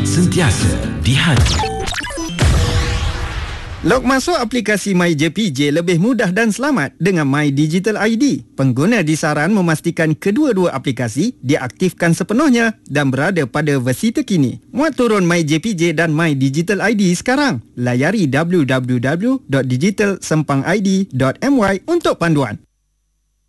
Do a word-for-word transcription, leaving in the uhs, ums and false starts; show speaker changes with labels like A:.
A: sentiasa di hati.
B: Log masuk aplikasi MyJPJ lebih mudah dan selamat dengan My Digital I D. Pengguna disaran memastikan kedua-dua aplikasi diaktifkan sepenuhnya dan berada pada versi terkini. Muat turun MyJPJ dan My Digital I D sekarang. Layari w w w dot digital sempang i d dot m y untuk panduan.